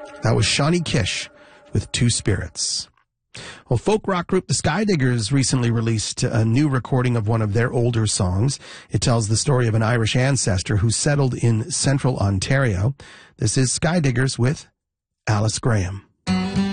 That was Shawnee Kish with Two Spirits. Well, folk rock group The Skydiggers recently released a new recording of one of their older songs. It tells the story of an Irish ancestor who settled in central Ontario. This is Skydiggers with Alice Graham.